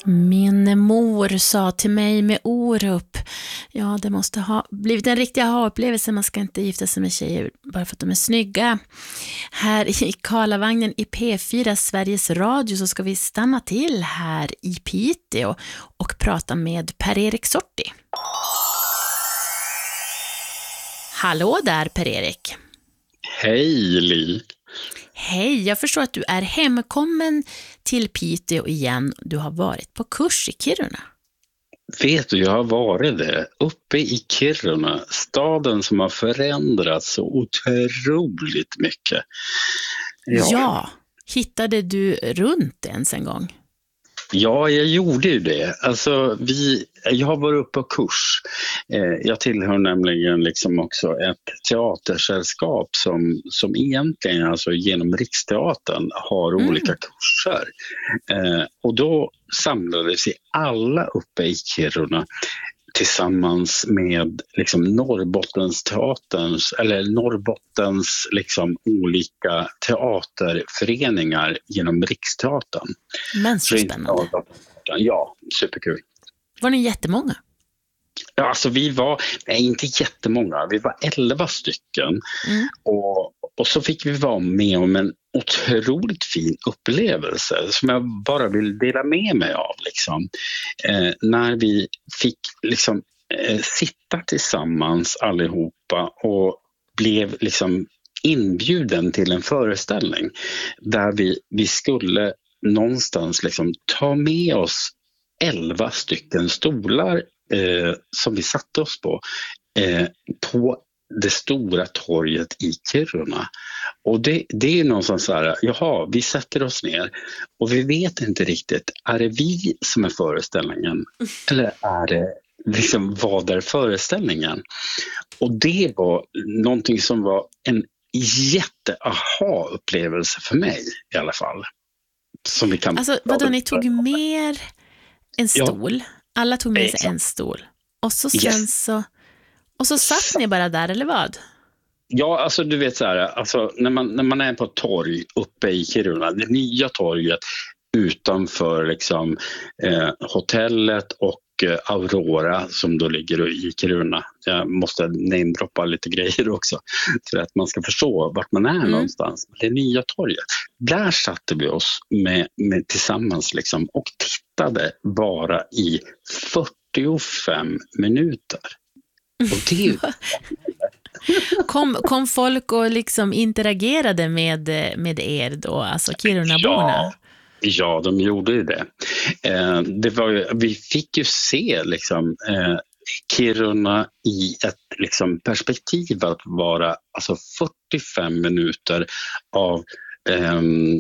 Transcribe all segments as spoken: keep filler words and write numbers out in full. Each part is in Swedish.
Min mor sa till mig med Orup, ja, det måste ha blivit en riktig aha-upplevelse. Man ska inte gifta sig med tjejer bara för att de är snygga. Här i Karlavagnen i P fyra Sveriges Radio så ska vi stanna till här i Piteå och prata med Per-Erik Sorti. Hallå där, Per-Erik. Hej, Li. Hej, jag förstår att du är hemkommen till Piteå igen. Du har varit på kurs i Kiruna. Vet du, jag har varit det. Uppe i Kiruna, staden som har förändrats så otroligt mycket. Ja, ja, hittade du runt ens en gång? Ja, jag gjorde ju det. Alltså, vi, jag har varit uppe på kurs. Eh, jag tillhör nämligen liksom också ett teatersällskap som, som egentligen alltså genom Riksteatern har mm. olika kurser. Eh, och då samlades vi alla uppe i Kiruna tillsammans med liksom Norrbottens teaterns eller Norrbottens liksom olika teaterföreningar genom Riksteatern. Men så spännande. Ja, superkul. Var ni jättemånga? Ja, alltså vi var, nej inte jättemånga, vi var elva stycken mm. och, och så fick vi vara med om en otroligt fin upplevelse som jag bara vill dela med mig av liksom. Eh, när vi fick liksom eh, sitta tillsammans allihopa och blev liksom inbjuden till en föreställning där vi, vi skulle någonstans liksom ta med oss elva stycken stolar Eh, som vi satte oss på eh, på det stora torget i Kiruna. Och det, det är någonstans så här, jaha, vi sätter oss ner och vi vet inte riktigt, är det vi som är föreställningen eller är det liksom vad är föreställningen? Och det var någonting som var en jätte-aha-upplevelse för mig i alla fall. Som vi kan alltså vadå, ni tog med en stol? Ja. Alla tog med sig Exakt. En stol. Och så sen yes. så och så satt ni bara där, eller vad? Ja, alltså du vet så här, alltså när man när man är på ett torg uppe i Kiruna, det nya torget utanför liksom eh, hotellet och eh, Aurora som då ligger i Kiruna. Jag måste namedroppa lite grejer också för att man ska förstå vart man är mm. någonstans. Det nya torget. Där satte vi oss med, med tillsammans liksom och tittade bara i fyrtiofem minuter. Och det kom, kom folk och liksom interagerade med, med er då, alltså Kirunaborna? Ja. Ja, de gjorde ju det. Eh, det var ju, vi fick ju se liksom, eh, Kiruna i ett liksom, perspektiv att vara alltså, fyrtiofem minuter av eh,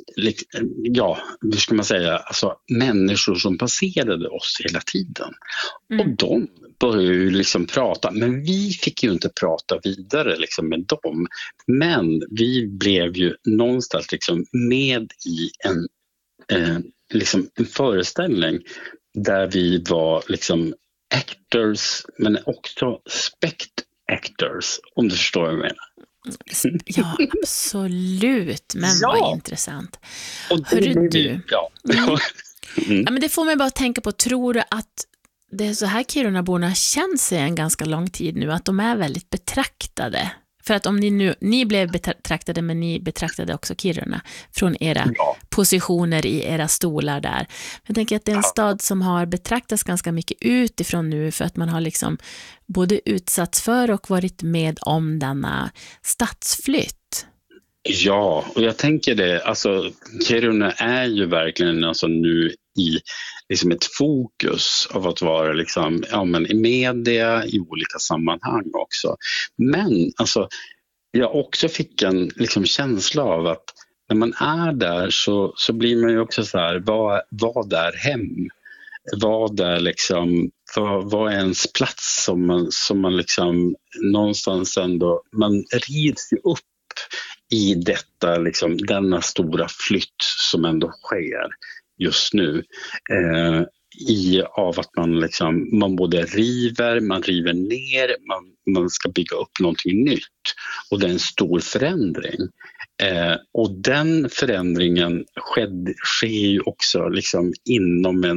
ja, hur ska man säga, alltså, människor som passerade oss hela tiden. Mm. Och de började ju liksom prata, men vi fick ju inte prata vidare liksom, med dem. Men vi blev ju någonstans liksom, med i en Eh, liksom en föreställning där vi var liksom actors men också spect actors, om du förstår vad jag menar. Ja, absolut, men ja. Vad intressant. Och det, Hörru det, du ja. Mm. Ja, men det får mig bara tänka på, tror du att det är så här Kirunaborna känns sig en ganska lång tid nu, att de är väldigt betraktade? För att om ni nu, ni blev betraktade, men ni betraktade också Kiruna från era ja. positioner i era stolar där. Jag tänker att det är en stad som har betraktats ganska mycket utifrån nu, för att man har liksom både utsatts för och varit med om denna stadsflytt. Ja, och jag tänker det, alltså Kiruna är ju verkligen alltså nu i liksom ett fokus av att vara liksom, ja, men i media i olika sammanhang också. Men alltså, jag också fick en liksom, känsla av att när man är där så, så blir man ju också så här, vad, vad är hem? Vad är liksom, vad, vad är ens plats som man, som man liksom någonstans ändå, man rids ju upp i detta, liksom, denna stora flytt som ändå sker just nu. Eh, i av att man, liksom, man både river, man river ner, man, man ska bygga upp någonting nytt. Och det är en stor förändring. Eh, och den förändringen sked, sker ju också liksom, inom en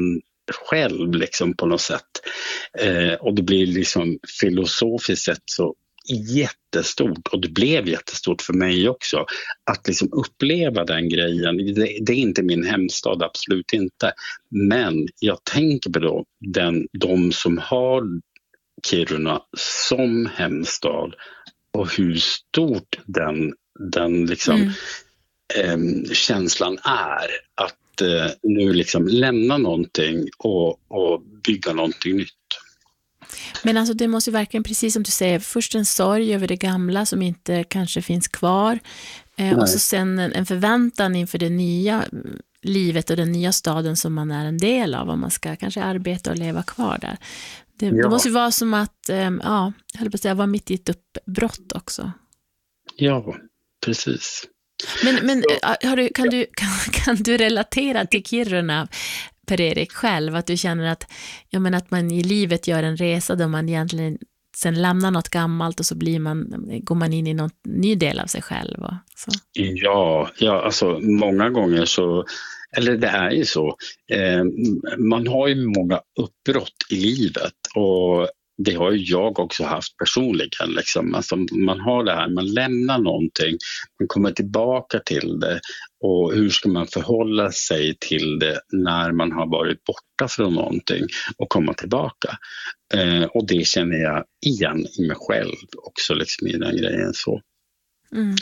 själv liksom på något sätt. Eh, och det blir liksom filosofiskt sett så jättestort, och det blev jättestort för mig också att liksom uppleva den grejen. Det, det är inte min hemstad, absolut inte, men jag tänker på då den, de som har Kiruna som hemstad och hur stort den, den liksom mm. eh, känslan är att eh, nu liksom lämna någonting och, och bygga någonting nytt. Men alltså det måste ju verkligen, precis som du säger, först en sorg över det gamla som inte kanske finns kvar. Eh, och så sen en, en förväntan inför det nya livet och den nya staden som man är en del av, om man ska kanske arbeta och leva kvar där. Det, ja. det måste ju vara som att, eh, ja, jag höll på att säga, vara mitt i ett uppbrott också. Ja, precis. Men, men har du, kan, du, kan, kan du relatera till Kiruna, Per-Erik, själv? Att du känner att, jag menar, att man i livet gör en resa där man egentligen sen lämnar något gammalt och så blir man, går man in i någon ny del av sig själv. Och så. Ja, ja, alltså många gånger så, eller det är ju så, eh, man har ju många uppbrott i livet, och det har ju jag också haft personligen. Liksom. Alltså, man har det här, man lämnar någonting, man kommer tillbaka till det, och hur ska man förhålla sig till det när man har varit borta från någonting och komma tillbaka. Eh, och det känner jag igen i mig själv också, liksom, i den grejen. Så. Mm.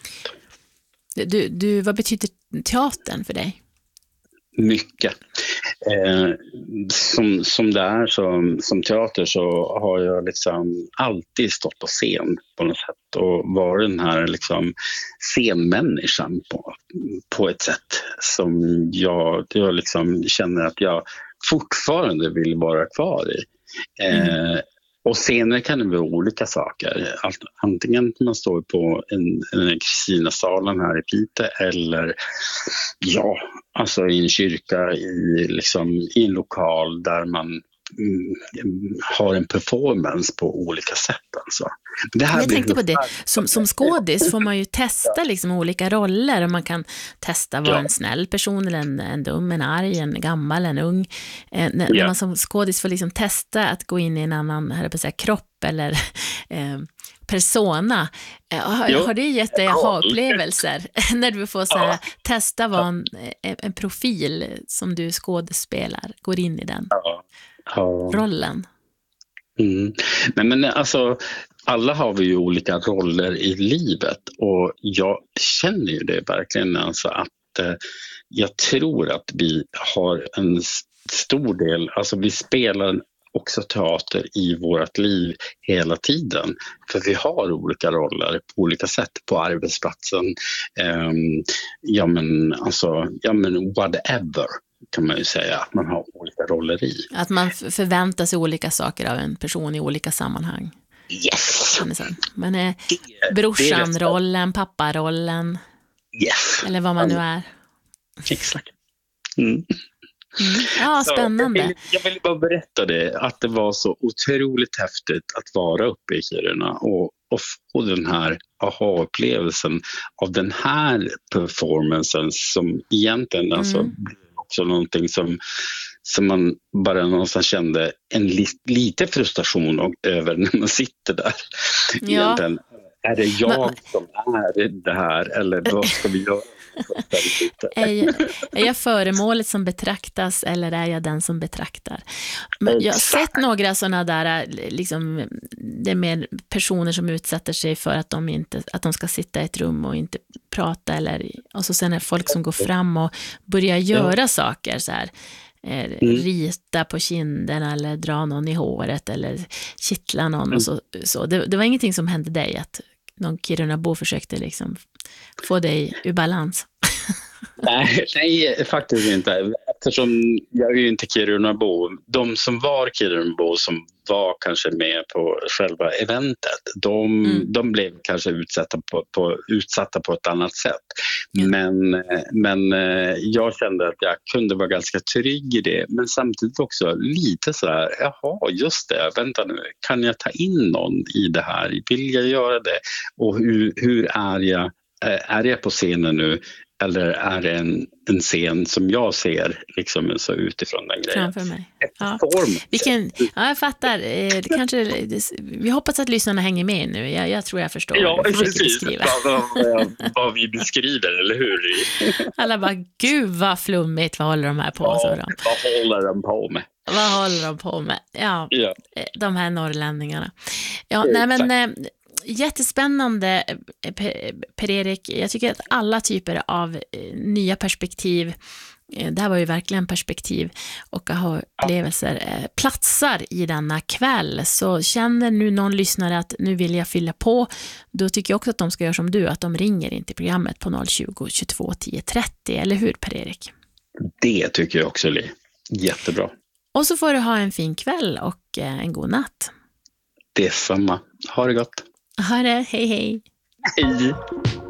Du, du, vad betyder teatern för dig? Mycket. Eh, som, som det är som, som teater så har jag liksom alltid stått på scen på något sätt och varit den här liksom scenmänniskan på, på ett sätt som jag, jag liksom känner att jag fortfarande vill vara kvar i. Eh, mm. Och senare kan det vara olika saker. Antingen man står på en, en Kristinasalen här i Piteå, eller ja, alltså i en kyrka, i, liksom, i en lokal där man mm, har en performance på olika sätt. Alltså. Det här jag tänkte på det. Som, som skådis får man ju testa liksom olika roller, och man kan testa vara ja. en snäll person eller en, en dum, en arg, en gammal, en ung. Eh, när, ja. när man som skådis får liksom testa att gå in i en annan, här på att säga, kropp eller eh, persona. Eh, har, har det gett dig aha-upplevelser när du får så här, ja. testa vara en, en profil som du skådespelar, går in i den ja. Ja. rollen? Mm. Nej, men alltså, alla har vi ju olika roller i livet, och jag känner ju det verkligen, alltså, att eh, jag tror att vi har en stor del, alltså vi spelar också teater i vårt liv hela tiden, för vi har olika roller på olika sätt på arbetsplatsen, eh, ja men alltså, ja men whatever kan man ju säga, att man har olika roller i. Att man förväntar sig olika saker av en person i olika sammanhang. Yes! Man är brorsan-rollen, papparollen. Yes! Eller vad man nu är. Exakt. Mm. Mm. Ja, spännande. Jag vill, jag vill bara berätta det, att det var så otroligt häftigt att vara uppe i Kiruna och, och få den här aha-upplevelsen av den här performancen som egentligen mm. alltså blev också någonting som, som man bara någonstans kände en li, lite frustration och, över när man sitter där. Ja. Egentligen, är det jag Men, som är det här, eller vad ska vi göra? Är jag, är jag föremålet som betraktas, eller är jag den som betraktar? Men jag har sett några sådana där liksom, det är mer personer som utsätter sig för att de, inte, att de ska sitta i ett rum och inte prata, eller, och så sen är det folk som går fram och börjar göra ja. saker så här, eh, mm. rita på kinden eller dra någon i håret eller kittla någon mm. och så, så. Det, det var ingenting som hände dig, att någon Kirunabo försökte liksom få dig ur balans? nej, nej, faktiskt inte. Eftersom jag är ju inte Kirunabo. De som var Kirunabo, som var kanske med på själva eventet, de, mm. de blev kanske utsatta på, på, utsatta på ett annat sätt. Mm. Men, men jag kände att jag kunde vara ganska trygg i det. Men samtidigt också lite så här, jaha, just det, vänta nu, kan jag ta in någon i det här? Vill jag göra det? Och hur, hur är jag? Är jag på scenen nu eller är det en, en scen som jag ser liksom så utifrån den grejen? Framför mig. Ja. Form. Vilken, ja, jag fattar. Eh, det kanske, det, vi hoppas att lyssnarna hänger med nu. Jag, jag tror jag förstår ja, vad du försöker precis. beskriva. Vad, vad, vad vi beskriver, eller hur? Alla bara, gud vad flummigt, vad håller de här på? Ja, Så vad håller de på med? Vad håller de på med? Ja, Ja. De här norrlänningarna. Ja, nej men... Eh, jättespännande, Per-Erik. Jag tycker att alla typer av nya perspektiv, det här var ju verkligen perspektiv och aha-upplevelser, platsar i denna kväll. Så känner nu någon lyssnare att nu vill jag fylla på, då tycker jag också att de ska göra som du, att de ringer in till programmet på noll tjugo, tjugotvå, tio trettio, eller hur Per-Erik? Det tycker jag också, Li. Jättebra. Och så får du ha en fin kväll och en god natt. Det är samma. Ha det gott. Ha det, hej hej. Hej.